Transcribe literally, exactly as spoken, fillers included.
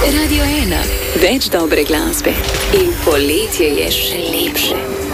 Radio ena, več dobre glasbe in poletje je še lepše.